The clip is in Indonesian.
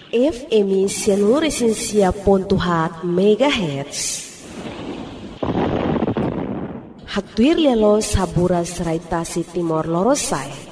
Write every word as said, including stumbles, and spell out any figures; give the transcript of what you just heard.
F M Seluresensia Pontuhat Megahertz. Hatuir lelo saburas raitasi Timor Lorosai.